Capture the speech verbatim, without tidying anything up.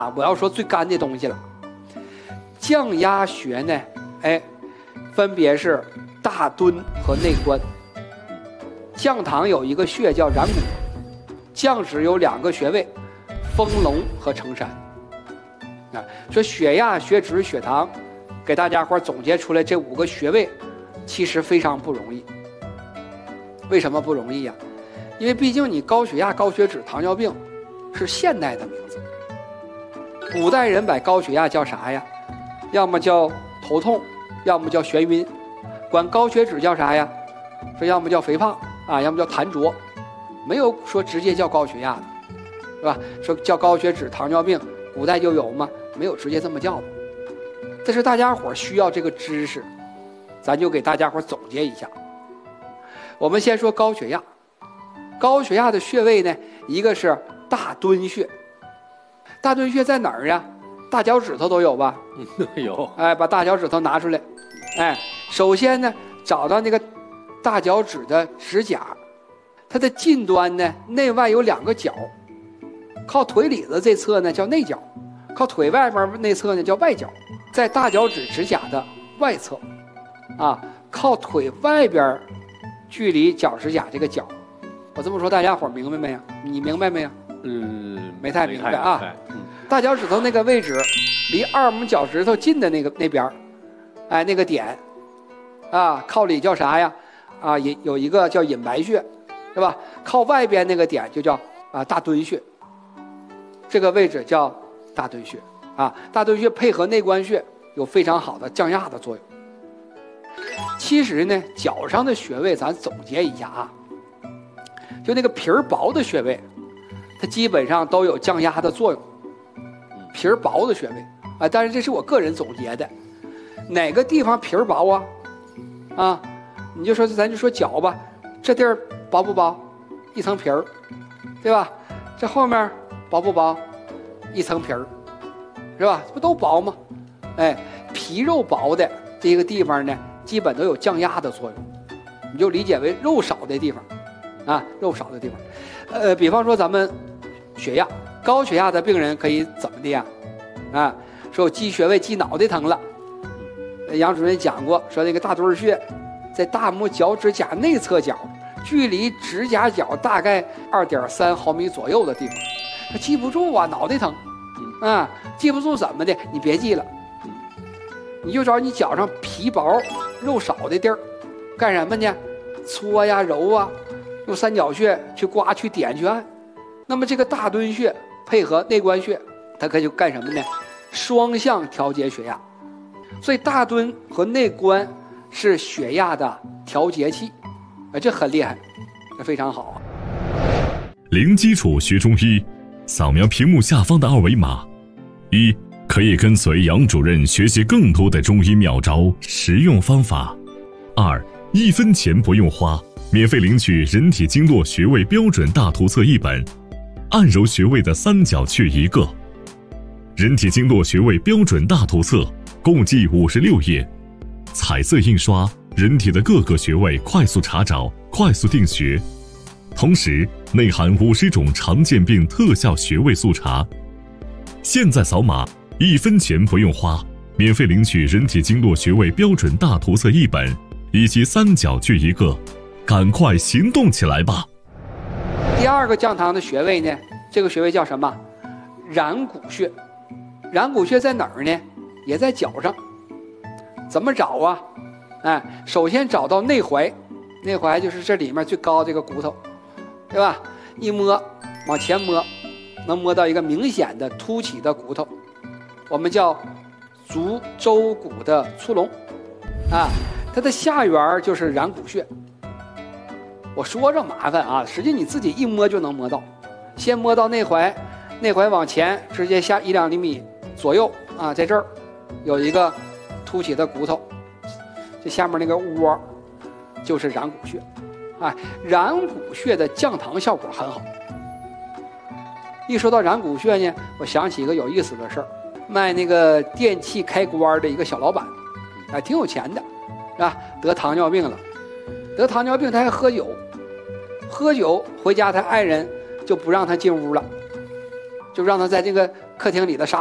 啊，我要说最干的东西了。降压穴呢，哎，分别是大敦和内关。降堂有一个穴叫然谷，降指有两个穴位，丰隆和承山。啊，说血压、血脂、血糖，给大家伙总结出来这五个穴位，其实非常不容易。为什么不容易呀？因为毕竟你高血压、高血脂、糖尿病是现代的名字，古代人把高血压叫啥呀？要么叫头痛，要么叫眩晕，管高血脂叫啥呀？说要么叫肥胖啊，要么叫痰浊，没有说直接叫高血压的，是吧？说叫高血脂、糖尿病，古代就有吗？没有直接这么叫的。但是大家伙需要这个知识，咱就给大家伙总结一下。我们先说高血压，高血压的穴位呢，一个是大敦穴。大敦穴在哪儿呀？大脚趾头都有吧？ 有。 哎，把大脚趾头拿出来，哎，首先呢，找到那个大脚趾的指甲，它的近端呢，内外有两个角，靠腿里子这侧呢叫内角，靠腿外边内侧呢叫外角，在大脚趾指甲的外侧，啊，靠腿外边距离脚指甲这个角。我这么说，大家伙明白没有？你明白没有？ 嗯， 没太明白啊。 嗯， 大脚趾头那个位置，离二拇脚趾头近的那个那边，哎，那个点，啊，靠里叫啥呀？啊，也有一个叫隐白穴，是吧？靠外边那个点就叫啊大敦穴，这个位置叫大敦穴啊。大敦穴配合内关穴有非常好的降压的作用。其实呢，脚上的穴位咱总结一下啊，就那个皮儿薄的穴位，它基本上都有降压的作用。皮儿薄的穴位啊，但是这是我个人总结的，哪个地方皮儿薄啊？啊，你就说咱就说脚吧，这地儿薄不薄？一层皮儿，对吧？这后面薄不薄？一层皮儿，是吧？这不都薄吗？哎，皮肉薄的这个地方呢，基本都有降压的作用，你就理解为肉少的地方，啊，肉少的地方。呃，比方说咱们血压，高血压的病人可以怎么的呀？啊，说我记穴位记脑袋疼了。杨主任讲过，说那个大敦穴在大拇脚趾甲内侧角，距离指甲角大概二点三毫米左右的地方。他记不住啊，脑袋疼，啊，记不住怎么的？你别记了，你就找你脚上皮薄、肉少的地儿，干什么呢？搓呀、揉啊，用三角穴去刮、去点、去按。那么这个大敦穴配合内关穴，它可以干什么呢？双向调节血压。所以大敦和内关是血压的调节器，啊，这很厉害，这非常好啊。 零基础学中医，扫描屏幕下方的二维码，一可以跟随杨主任学习更多的中医妙招、实用方法；二一分钱不用花，免费领取人体经络穴位标准大图册一本，按揉穴位的三角穴一个。人体经络穴位标准大图册共计五十六页，彩色印刷，人体的各个穴位快速查找、快速定穴，同时内含五十种常见病特效穴位速查。现在扫码，一分钱不用花，免费领取人体经络穴位标准大图册一本以及三角穴一个，赶快行动起来吧！ 第二个降堂的穴位呢，这个穴位叫什么？然谷穴。然谷穴在哪儿呢？也在脚上。怎么找啊？哎，首先找到内踝，内踝就是这里面最高这个骨头，对吧？一摸，往前摸，能摸到一个明显的凸起的骨头，我们叫足舟骨的粗隆，啊，它的下缘就是然谷穴。我说着麻烦啊，实际你自己一摸就能摸到。先摸到内踝，内踝往前直接下一两厘米左右啊，在这儿有一个凸起的骨头，这下面那个窝就是然谷穴，啊，然谷穴的降堂效果很好。一说到然谷穴呢，我想起一个有意思的事儿，卖那个电器开关的一个小老板，哎，挺有钱的，是吧？得糖尿病了，得糖尿病他还喝酒，喝酒回家他爱人就不让他进屋了，就让他在这个客厅里的沙